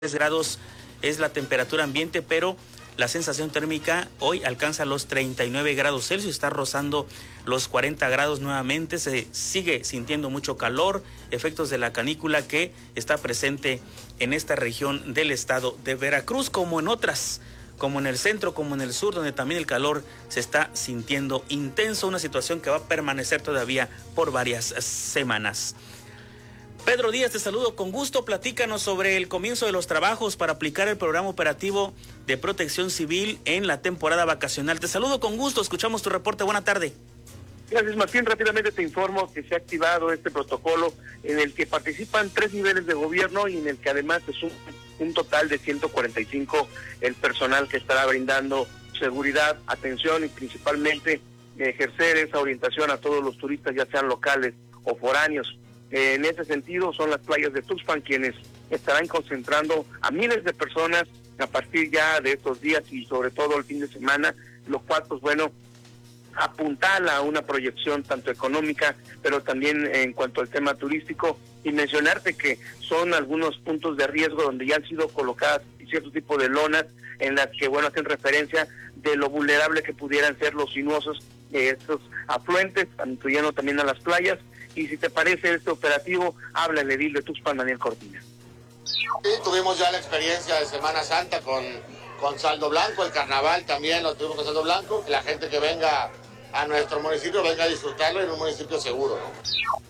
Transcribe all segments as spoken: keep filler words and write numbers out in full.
grados es la temperatura ambiente, pero la sensación térmica hoy alcanza los treinta y nueve grados Celsius, está rozando los cuarenta grados nuevamente, se sigue sintiendo mucho calor, efectos de la canícula que está presente en esta región del estado de Veracruz, como en otras, como en el centro, como en el sur, donde también el calor se está sintiendo intenso, una situación que va a permanecer todavía por varias semanas. Pedro Díaz, te saludo con gusto. Platícanos sobre el comienzo de los trabajos para aplicar el programa operativo de protección civil en la temporada vacacional. Te saludo con gusto, escuchamos tu reporte. Buena tarde. Gracias, Martín. Rápidamente te informo que se ha activado este protocolo en el que participan tres niveles de gobierno y en el que además es un, un total de ciento cuarenta y cinco el personal que estará brindando seguridad, atención y principalmente ejercer esa orientación a todos los turistas, ya sean locales o foráneos. En ese sentido, son las playas de Tuxpan quienes estarán concentrando a miles de personas a partir ya de estos días y sobre todo el fin de semana, lo cual, pues bueno, apuntala a una proyección tanto económica, pero también en cuanto al tema turístico, y mencionarte que son algunos puntos de riesgo donde ya han sido colocadas cierto tipo de lonas en las que, bueno, hacen referencia de lo vulnerable que pudieran ser los sinuosos eh, estos afluentes, incluyendo también a las playas. Y si te parece este operativo, habla el edil de Tuxpan, Daniel Cortina. Sí, tuvimos ya la experiencia de Semana Santa con, con saldo blanco, el carnaval también lo tuvimos con saldo blanco, que la gente que venga a nuestro municipio venga a disfrutarlo en un municipio seguro, ¿no?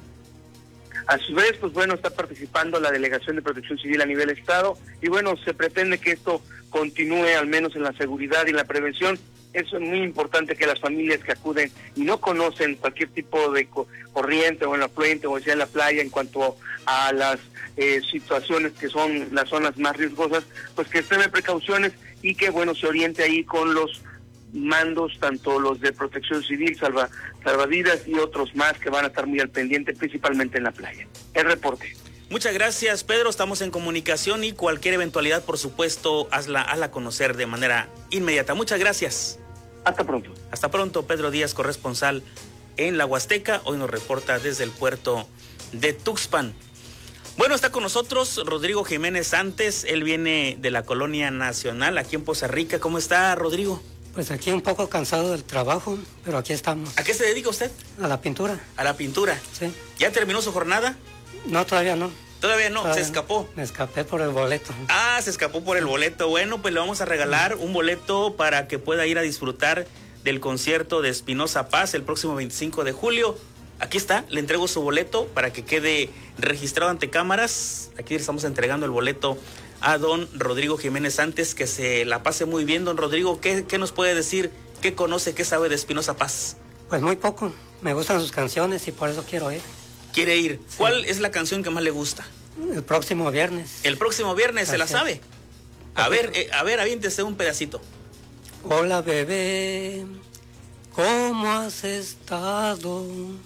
A su vez, pues bueno, está participando la Delegación de Protección Civil a nivel estado y bueno, se pretende que esto continúe al menos en la seguridad y la prevención. Eso es muy importante, que las familias que acuden y no conocen cualquier tipo de co- corriente o en la afluente o sea en la playa en cuanto a las eh, situaciones que son las zonas más riesgosas, pues que extremen precauciones y que bueno se oriente ahí con los mandos, tanto los de protección civil, salva, salvavidas y otros más que van a estar muy al pendiente, principalmente en la playa. El reporte. Muchas gracias, Pedro, estamos en comunicación y cualquier eventualidad, por supuesto, hazla, hazla conocer de manera inmediata. Muchas gracias. Hasta pronto. Hasta pronto, Pedro Díaz, corresponsal en la Huasteca, hoy nos reporta desde el puerto de Tuxpan. Bueno, está con nosotros Rodrigo Jiménez Santos, él viene de la Colonia Nacional, aquí en Poza Rica. ¿Cómo está, Rodrigo? Pues aquí un poco cansado del trabajo, pero aquí estamos. ¿A qué se dedica usted? A la pintura. A la pintura. Sí. ¿Ya terminó su jornada? No, todavía no. Todavía no, Todavía se escapó. No. Me escapé por el boleto. Ah, se escapó por el boleto. Bueno, pues le vamos a regalar un boleto para que pueda ir a disfrutar del concierto de Espinoza Paz el próximo veinticinco de julio. Aquí está, le entrego su boleto para que quede registrado ante cámaras. Aquí le estamos entregando el boleto a don Rodrigo Jiménez Santos, que se la pase muy bien. Don Rodrigo, ¿qué, qué nos puede decir? ¿Qué conoce, qué sabe de Espinoza Paz? Pues muy poco, me gustan sus canciones y por eso quiero ir. ¿Quiere ir? Sí. ¿Cuál es la canción que más le gusta? El próximo viernes. El próximo viernes, ¿se la Así sabe? A ver, eh, a ver, aviéntese un pedacito. Hola bebé, ¿cómo has estado?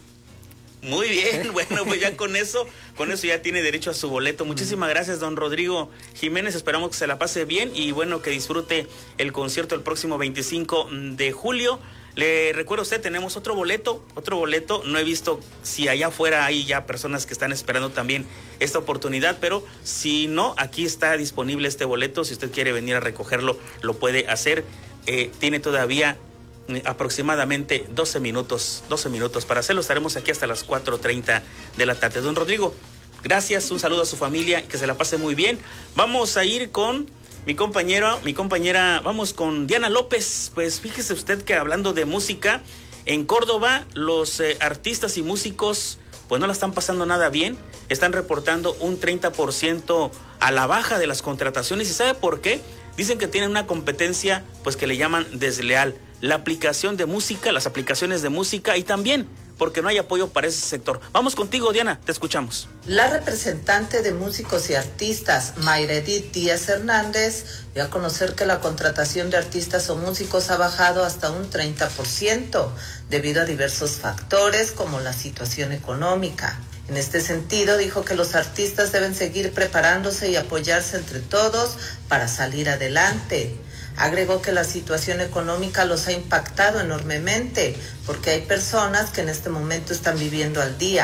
Muy bien, bueno, pues ya con eso, con eso ya tiene derecho a su boleto. Muchísimas gracias, don Rodrigo Jiménez, esperamos que se la pase bien y bueno, que disfrute el concierto el próximo veinticinco de julio. Le recuerdo a usted, tenemos otro boleto, otro boleto, no he visto si allá afuera hay ya personas que están esperando también esta oportunidad, pero si no, aquí está disponible este boleto, si usted quiere venir a recogerlo, lo puede hacer, eh, tiene todavía aproximadamente doce minutos, doce minutos para hacerlo. Estaremos aquí hasta las cuatro treinta de la tarde. Don Rodrigo, gracias, un saludo a su familia, que se la pase muy bien. Vamos a ir con mi compañero, mi compañera, vamos con Diana López. Pues fíjese usted que hablando de música, en Córdoba los eh, artistas y músicos pues no la están pasando nada bien, están reportando un treinta por ciento a la baja de las contrataciones. ¿Y sabe por qué? Dicen que tienen una competencia pues que le llaman desleal. La aplicación de música, las aplicaciones de música y también porque no hay apoyo para ese sector. Vamos contigo, Diana, te escuchamos. La representante de músicos y artistas, Mayra Edith Díaz Hernández, dio a conocer que la contratación de artistas o músicos ha bajado hasta un treinta por ciento debido a diversos factores como la situación económica. En este sentido, dijo que los artistas deben seguir preparándose y apoyarse entre todos para salir adelante. Agregó que la situación económica los ha impactado enormemente porque hay personas que en este momento están viviendo al día.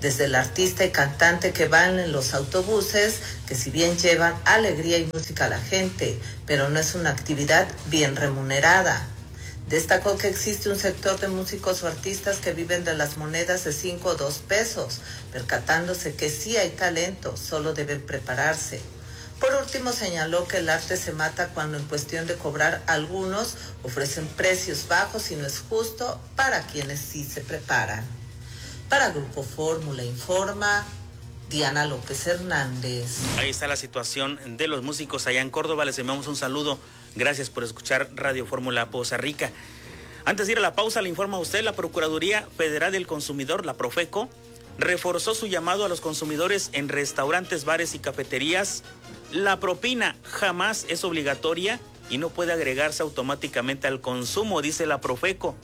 desde el artista y cantante que van en los autobuses, que si bien llevan alegría y música a la gente, pero no es una actividad bien remunerada. Destacó que existe un sector de músicos o artistas que viven de las monedas de cinco o dos pesos, percatándose que sí hay talento, solo deben prepararse. Por último, señaló que el arte se mata cuando en cuestión de cobrar algunos ofrecen precios bajos y no es justo para quienes sí se preparan. Para Grupo Fórmula Informa, Diana López Hernández. Ahí está la situación de los músicos allá en Córdoba. Les enviamos un saludo. Gracias por escuchar Radio Fórmula Poza Rica. Antes de ir a la pausa, le informa a usted, la Procuraduría Federal del Consumidor, la Profeco, reforzó su llamado a los consumidores en restaurantes, bares y cafeterías. La propina jamás es obligatoria y no puede agregarse automáticamente al consumo, dice la Profeco.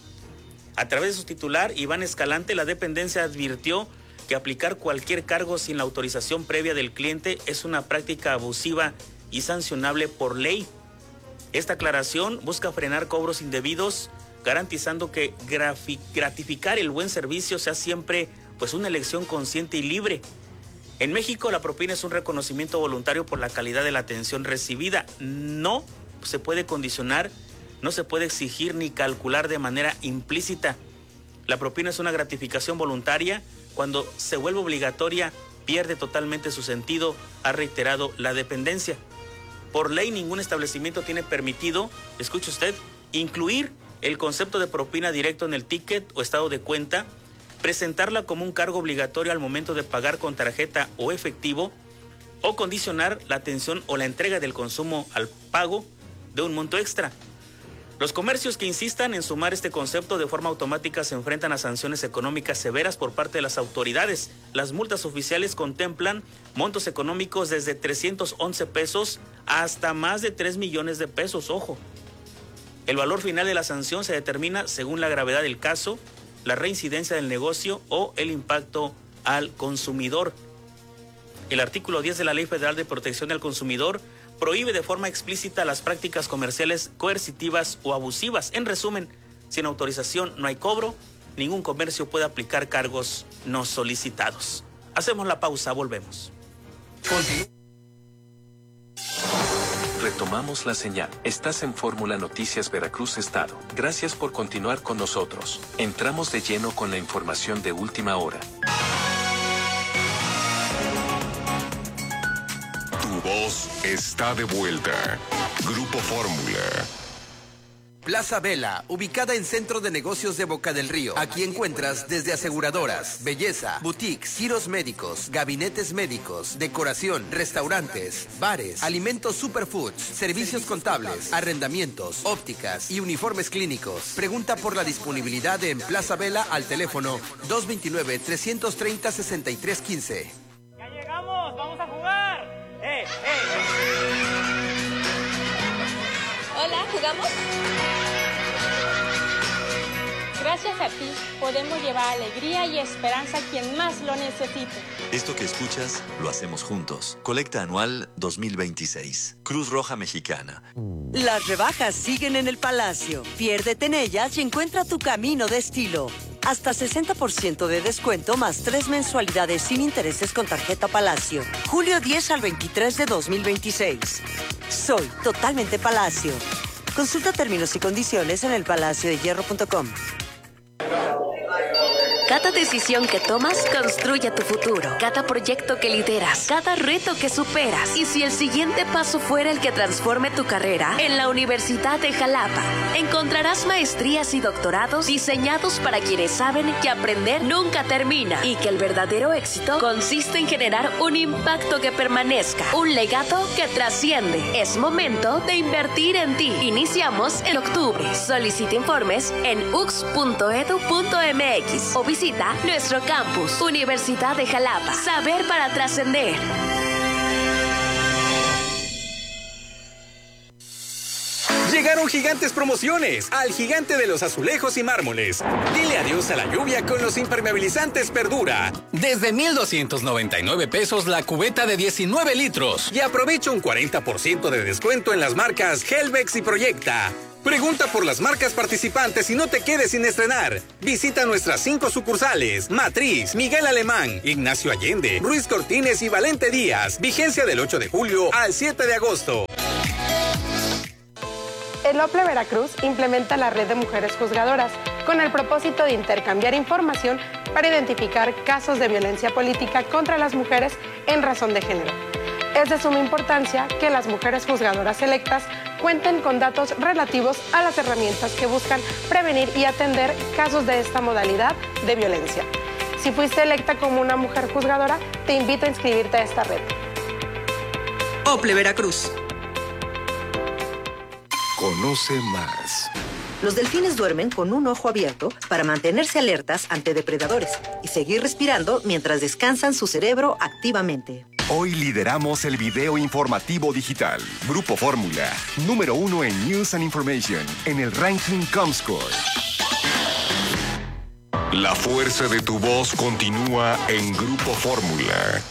A través de su titular, Iván Escalante, la dependencia advirtió que aplicar cualquier cargo sin la autorización previa del cliente es una práctica abusiva y sancionable por ley. Esta aclaración busca frenar cobros indebidos, garantizando que gratificar el buen servicio sea siempre pues una elección consciente y libre. En México, la propina es un reconocimiento voluntario por la calidad de la atención recibida. No se puede condicionar, no se puede exigir ni calcular de manera implícita. La propina es una gratificación voluntaria. Cuando se vuelve obligatoria, pierde totalmente su sentido, ha reiterado la dependencia. Por ley, ningún establecimiento tiene permitido, escuche usted, incluir el concepto de propina directo en el ticket o estado de cuenta, presentarla como un cargo obligatorio al momento de pagar con tarjeta o efectivo, o condicionar la atención o la entrega del consumo al pago de un monto extra. Los comercios que insistan en sumar este concepto de forma automática se enfrentan a sanciones económicas severas por parte de las autoridades. Las multas oficiales contemplan montos económicos desde trescientos once pesos hasta más de tres millones de pesos, ojo. El valor final de la sanción se determina según la gravedad del caso, la reincidencia del negocio o el impacto al consumidor. El artículo diez de la Ley Federal de Protección al Consumidor prohíbe de forma explícita las prácticas comerciales coercitivas o abusivas. En resumen, sin autorización no hay cobro, ningún comercio puede aplicar cargos no solicitados. Hacemos la pausa, volvemos. Retomamos la señal. Estás en Fórmula Noticias Veracruz Estado. Gracias por continuar con nosotros. Entramos de lleno con la información de última hora. Tu voz está de vuelta. Grupo Fórmula. Plaza Vela, ubicada en Centro de Negocios de Boca del Río. Aquí encuentras desde aseguradoras, belleza, boutiques, giros médicos, gabinetes médicos, decoración, restaurantes, bares, alimentos superfoods, servicios contables, arrendamientos, ópticas y uniformes clínicos. Pregunta por la disponibilidad en Plaza Vela al teléfono dos dos nueve, tres tres cero, seis tres uno cinco. ¡Ya llegamos! ¡Vamos a jugar! ¡Eh, eh! Hola, ¿jugamos? Gracias a ti, podemos llevar alegría y esperanza a quien más lo necesite. Esto que escuchas, lo hacemos juntos. Colecta anual dos mil veintiséis. Cruz Roja Mexicana. Las rebajas siguen en el Palacio. Piérdete en ellas y encuentra tu camino de estilo. Hasta sesenta por ciento de descuento más tres mensualidades sin intereses con tarjeta Palacio. Julio diez al veintitrés de dos mil veintiséis. Soy totalmente Palacio. Consulta términos y condiciones en el palacio de hierro punto com. Cada decisión que tomas construye tu futuro. Cada proyecto que lideras, cada reto que superas. Y si el siguiente paso fuera el que transforme tu carrera, en la Universidad de Jalapa encontrarás maestrías y doctorados diseñados para quienes saben que aprender nunca termina y que el verdadero éxito consiste en generar un impacto que permanezca, un legado que trasciende. Es momento de invertir en ti. Iniciamos en octubre. Solicita informes en u x punto edu punto m x o visita nuestro campus, Universidad de Jalapa. Saber para trascender. Llegaron gigantes promociones al gigante de los azulejos y mármoles. Dile adiós a la lluvia con los impermeabilizantes Perdura. Desde mil doscientos noventa y nueve pesos la cubeta de diecinueve litros. Y aprovecha un cuarenta por ciento de descuento en las marcas Helvex y Proyecta. Pregunta por las marcas participantes y no te quedes sin estrenar. Visita nuestras cinco sucursales: Matriz, Miguel Alemán, Ignacio Allende, Ruiz Cortines y Valente Díaz. Vigencia del ocho de julio al siete de agosto. El OPLE Veracruz implementa la red de mujeres juzgadoras con el propósito de intercambiar información para identificar casos de violencia política contra las mujeres en razón de género. Es de suma importancia que las mujeres juzgadoras electas cuenten con datos relativos a las herramientas que buscan prevenir y atender casos de esta modalidad de violencia. Si fuiste electa como una mujer juzgadora, te invito a inscribirte a esta red. OPLE Veracruz. Conoce más. Los delfines duermen con un ojo abierto para mantenerse alertas ante depredadores y seguir respirando mientras descansan su cerebro activamente. Hoy lideramos el video informativo digital. Grupo Fórmula, número uno en News and Information, en el ranking Comscore. La fuerza de tu voz continúa en Grupo Fórmula.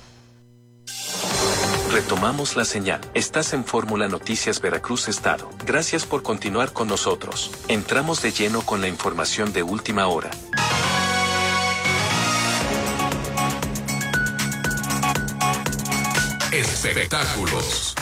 Retomamos la señal. Estás en Fórmula Noticias Veracruz Estado. Gracias por continuar con nosotros. Entramos de lleno con la información de última hora. Espectáculos.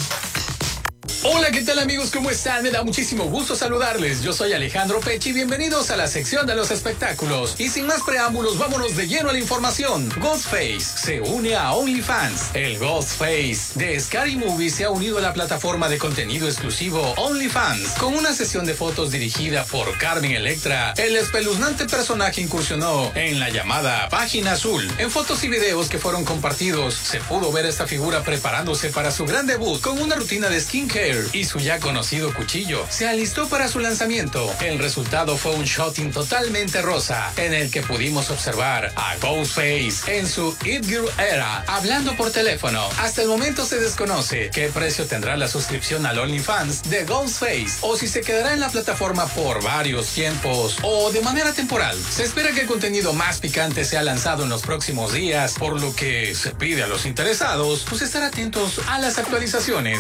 Hola, ¿qué tal amigos? ¿Cómo están? Me da muchísimo gusto saludarles. Yo soy Alejandro Pechi. Bienvenidos a la sección de los espectáculos. Y sin más preámbulos, vámonos de lleno a la información. Ghostface se une a OnlyFans. El Ghostface de Scary Movie se ha unido a la plataforma de contenido exclusivo OnlyFans. Con una sesión de fotos dirigida por Carmen Electra, el espeluznante personaje incursionó en la llamada Página Azul. En fotos y videos que fueron compartidos, se pudo ver a esta figura preparándose para su gran debut con una rutina de skincare y su ya conocido cuchillo. Se alistó para su lanzamiento. El resultado fue un shooting totalmente rosa, en el que pudimos observar a Ghostface en su It Girl era, hablando por teléfono. Hasta el momento se desconoce qué precio tendrá la suscripción al OnlyFans de Ghostface, o si se quedará en la plataforma por varios tiempos, o de manera temporal. Se espera que el contenido más picante sea lanzado en los próximos días, por lo que se pide a los interesados, pues estar atentos a las actualizaciones.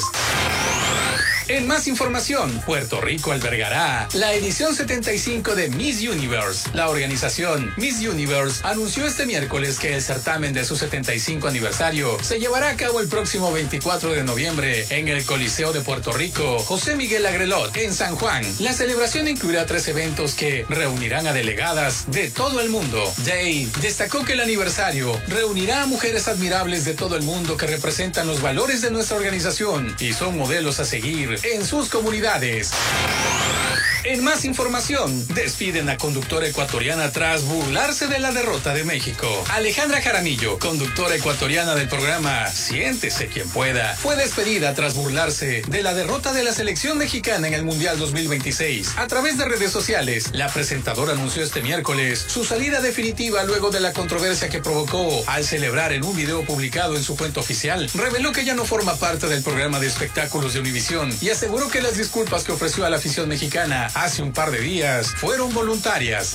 En más información, Puerto Rico albergará la edición setenta y cinco de Miss Universe. La organización Miss Universe anunció este miércoles que el certamen de su setenta y cinco aniversario se llevará a cabo el próximo veinticuatro de noviembre en el Coliseo de Puerto Rico José Miguel Agrelot, en San Juan. La celebración incluirá tres eventos que reunirán a delegadas de todo el mundo. Day destacó que el aniversario reunirá a mujeres admirables de todo el mundo que representan los valores de nuestra organización y son modelos a seguir en sus comunidades. En más información, despiden a conductora ecuatoriana tras burlarse de la derrota de México. Alejandra Jaramillo, conductora ecuatoriana del programa Siéntese quien pueda, fue despedida tras burlarse de la derrota de la selección mexicana en el Mundial dos mil veintiséis. A través de redes sociales, la presentadora anunció este miércoles su salida definitiva luego de la controversia que provocó al celebrar en un video publicado en su cuenta oficial. Reveló que ya no forma parte del programa de espectáculos de Univisión y aseguró que las disculpas que ofreció a la afición mexicana hace un par de días fueron voluntarias.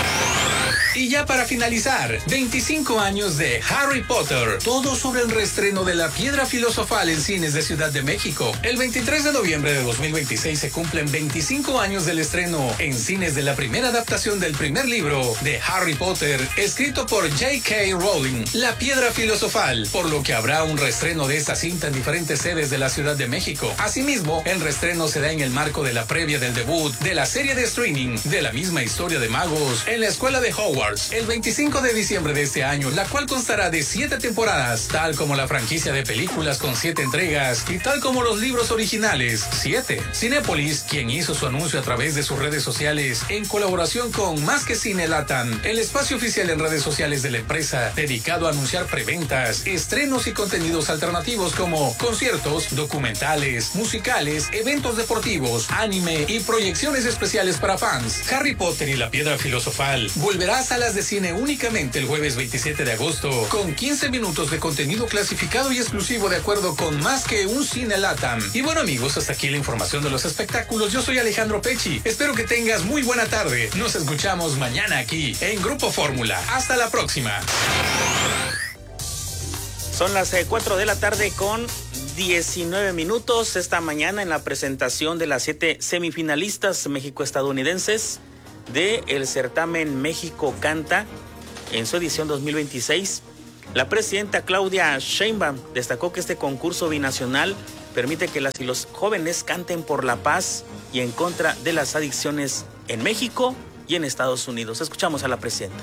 Y ya para finalizar, veinticinco años de Harry Potter, todo sobre el reestreno de La Piedra Filosofal en cines de Ciudad de México. El veintitrés de noviembre de dos mil veintiséis se cumplen veinticinco años del estreno en cines de la primera adaptación del primer libro de Harry Potter, escrito por J K Rowling, La Piedra Filosofal, por lo que habrá un reestreno de esta cinta en diferentes sedes de la Ciudad de México. Asimismo, el reestreno se da en el marco de la previa del debut de la serie de streaming de la misma historia de magos en la escuela de Hogwarts el veinticinco de diciembre de este año, la cual constará de siete temporadas, tal como la franquicia de películas con siete entregas y tal como los libros originales, siete. Cinépolis, quien hizo su anuncio a través de sus redes sociales en colaboración con Más que Cine Latam, el espacio oficial en redes sociales de la empresa dedicado a anunciar preventas, estrenos y contenidos alternativos como conciertos, documentales, musicales, eventos deportivos, anime y proyecciones especiales para fans. Harry Potter y la Piedra Filosofal volverá a salas de cine únicamente el jueves veintisiete de agosto, con quince minutos de contenido clasificado y exclusivo de acuerdo con Más que un Cine Latam. Y bueno amigos, hasta aquí la información de los espectáculos. Yo soy Alejandro Pechi. Espero que tengas muy buena tarde. Nos escuchamos mañana aquí en Grupo Fórmula. Hasta la próxima. Son las cuatro de la tarde con diecinueve minutos. Esta mañana en la presentación de las siete semifinalistas mexico-estadounidenses del certamen México Canta en su edición dos mil veintiséis, la presidenta Claudia Sheinbaum destacó que este concurso binacional permite que las y los jóvenes canten por la paz y en contra de las adicciones en México y en Estados Unidos. Escuchamos a la presidenta.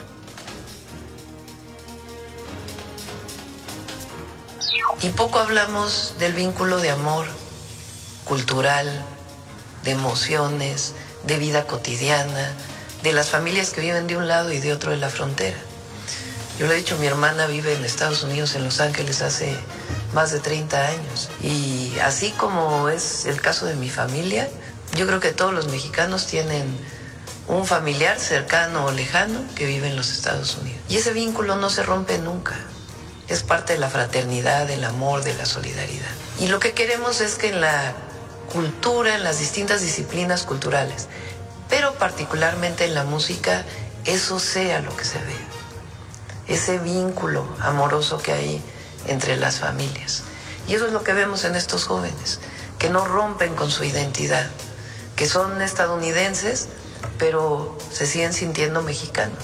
Y poco hablamos del vínculo de amor cultural, de emociones, de vida cotidiana, de las familias que viven de un lado y de otro de la frontera. Yo le he dicho, mi hermana vive en Estados Unidos, en Los Ángeles, hace más de treinta años. Y así como es el caso de mi familia, yo creo que todos los mexicanos tienen un familiar cercano o lejano que vive en los Estados Unidos. Y ese vínculo no se rompe nunca. Es parte de la fraternidad, del amor, de la solidaridad. Y lo que queremos es que en la cultura, en las distintas disciplinas culturales, pero particularmente en la música, eso sea lo que se ve. Ese vínculo amoroso que hay entre las familias. Y eso es lo que vemos en estos jóvenes, que no rompen con su identidad, que son estadounidenses, pero se siguen sintiendo mexicanos.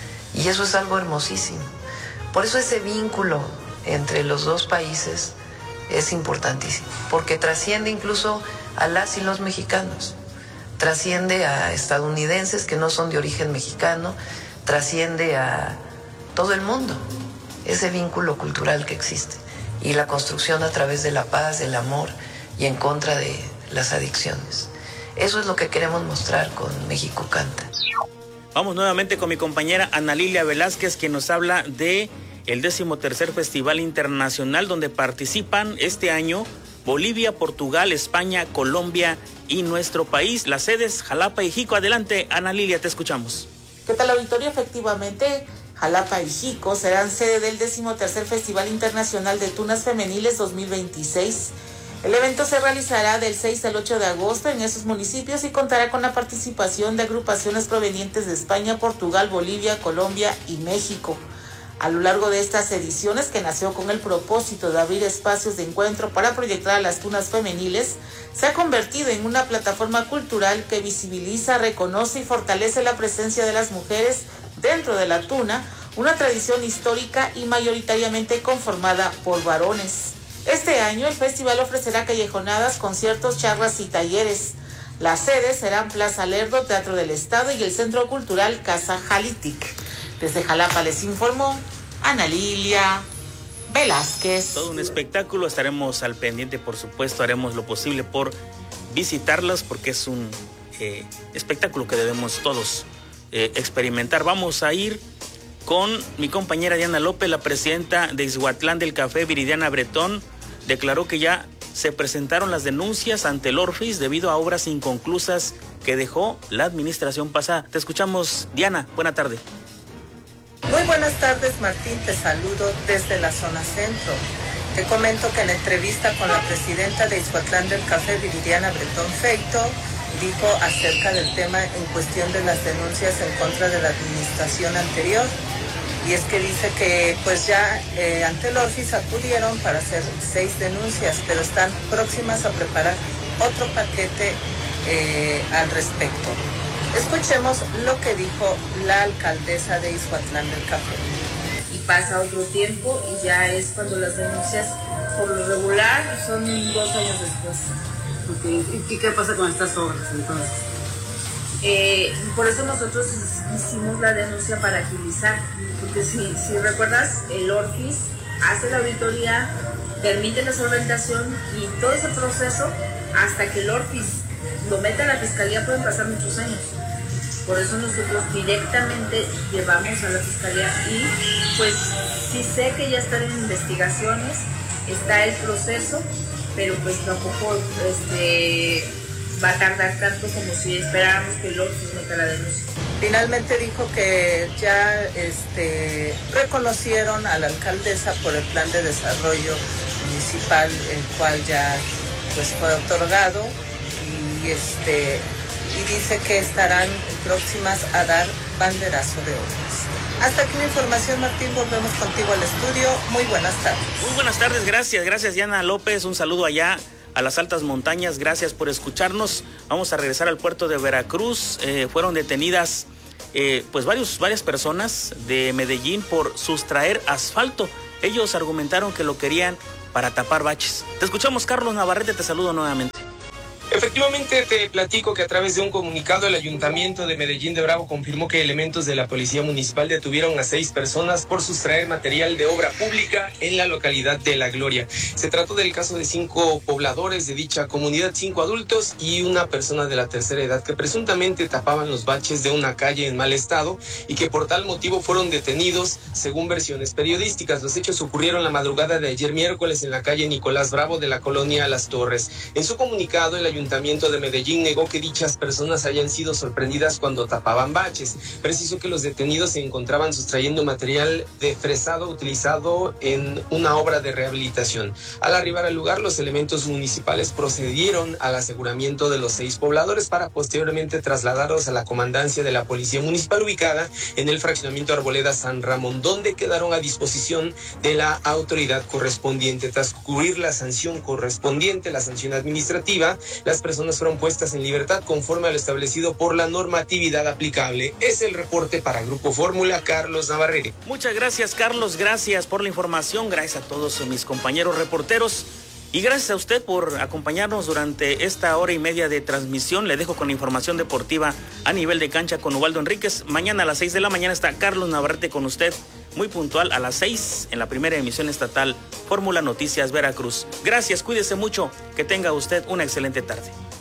Y eso es algo hermosísimo. Por eso ese vínculo entre los dos países es importantísimo, porque trasciende incluso a las y los mexicanos, trasciende a estadounidenses que no son de origen mexicano, trasciende a todo el mundo, ese vínculo cultural que existe y la construcción a través de la paz, del amor y en contra de las adicciones. Eso es lo que queremos mostrar con México Canta. Vamos nuevamente con mi compañera Ana Lilia Velázquez, quien nos habla de el decimotercer Festival Internacional, donde participan este año Bolivia, Portugal, España, Colombia y nuestro país. Las sedes Jalapa y Jico. Adelante, Ana Lilia, te escuchamos. ¿Qué tal, auditorio? Efectivamente, Jalapa y Jico serán sede del decimotercer Festival Internacional de Tunas Femeniles dos mil veintiséis. El evento se realizará del seis al ocho de agosto en esos municipios y contará con la participación de agrupaciones provenientes de España, Portugal, Bolivia, Colombia y México. A lo largo de estas ediciones, que nació con el propósito de abrir espacios de encuentro para proyectar a las tunas femeniles, se ha convertido en una plataforma cultural que visibiliza, reconoce y fortalece la presencia de las mujeres dentro de la tuna, una tradición histórica y mayoritariamente conformada por varones. Este año el festival ofrecerá callejonadas, conciertos, charlas y talleres. Las sedes serán Plaza Lerdo, Teatro del Estado y el Centro Cultural Casa Jalitic. Desde Jalapa les informó Ana Lilia Velázquez. Todo un espectáculo, estaremos al pendiente, por supuesto, haremos lo posible por visitarlas porque es un eh, espectáculo que debemos todos eh, experimentar. Vamos a ir con mi compañera Diana López. La presidenta de Ixhuatlán del Café, Viridiana Bretón, declaró que ya se presentaron las denuncias ante el Orfis debido a obras inconclusas que dejó la administración pasada. Te escuchamos, Diana. Buena tarde. Muy buenas tardes, Martín. Te saludo desde la zona centro. Te comento que en entrevista con la presidenta de Ixhuatlán del Café, Viridiana Bretón Feito, dijo acerca del tema en cuestión de las denuncias en contra de la administración anterior. Y es que dice que pues ya eh, ante el Orfis acudieron para hacer seis denuncias, pero están próximas a preparar otro paquete eh, al respecto. Escuchemos lo que dijo la alcaldesa de Ixhuatlán del Café. Y pasa otro tiempo y ya es cuando las denuncias por lo regular son dos años después. Okay. ¿Y qué pasa con estas obras entonces? Eh, por eso nosotros hicimos la denuncia para agilizar, porque si, si recuerdas, el Orfis hace la auditoría, permite la solventación y todo ese proceso, hasta que el Orfis lo meta a la fiscalía, pueden pasar muchos años. Por eso nosotros directamente llevamos a la fiscalía y pues sí sé que ya están en investigaciones, está el proceso, pero pues tampoco este, va a tardar tanto como si esperáramos que el Orfis meta la denuncia. Finalmente dijo que ya este, reconocieron a la alcaldesa por el plan de desarrollo municipal, el cual ya pues, fue otorgado, y, este, y dice que estarán próximas a dar banderazo de obras. Hasta aquí la información, Martín. Volvemos contigo al estudio. Muy buenas tardes. Muy buenas tardes, gracias. Gracias, Diana López. Un saludo allá a las altas montañas. Gracias por escucharnos. Vamos a regresar al puerto de Veracruz. Eh, fueron detenidas eh, pues varios, varias personas de Medellín por sustraer asfalto. Ellos argumentaron que lo querían para tapar baches. Te escuchamos, Carlos Navarrete. Te saludo nuevamente. Efectivamente, te platico que a través de un comunicado el Ayuntamiento de Medellín de Bravo confirmó que elementos de la Policía Municipal detuvieron a seis personas por sustraer material de obra pública en la localidad de La Gloria. Se trató del caso de cinco pobladores de dicha comunidad, cinco adultos y una persona de la tercera edad que presuntamente tapaban los baches de una calle en mal estado y que por tal motivo fueron detenidos según versiones periodísticas. Los hechos ocurrieron la madrugada de ayer miércoles en la calle Nicolás Bravo de la colonia Las Torres. En su comunicado, el Ayuntamiento Ayuntamiento de Medellín negó que dichas personas hayan sido sorprendidas cuando tapaban baches. Precisó que los detenidos se encontraban sustrayendo material de fresado utilizado en una obra de rehabilitación. Al arribar al lugar, los elementos municipales procedieron al aseguramiento de los seis pobladores para posteriormente trasladarlos a la comandancia de la Policía Municipal ubicada en el fraccionamiento Arboleda San Ramón, donde quedaron a disposición de la autoridad correspondiente. Tras concluir la sanción correspondiente, la sanción administrativa, las personas fueron puestas en libertad conforme a lo establecido por la normatividad aplicable. Es el reporte para Grupo Fórmula, Carlos Navarrete. Muchas gracias, Carlos. Gracias por la información. Gracias a todos mis compañeros reporteros. Y gracias a usted por acompañarnos durante esta hora y media de transmisión. Le dejo con la información deportiva a nivel de cancha con Ubaldo Enríquez. Mañana a las seis de la mañana está Carlos Navarrete con usted, muy puntual a las seis en la primera emisión estatal Fórmula Noticias Veracruz. Gracias, cuídese mucho, que tenga usted una excelente tarde.